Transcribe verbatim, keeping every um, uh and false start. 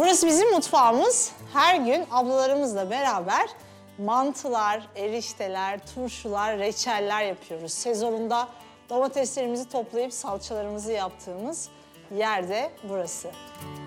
Burası bizim mutfağımız. Her gün ablalarımızla beraber mantılar, erişteler, turşular, reçeller yapıyoruz. Sezonunda domateslerimizi toplayıp salçalarımızı yaptığımız yerde burası.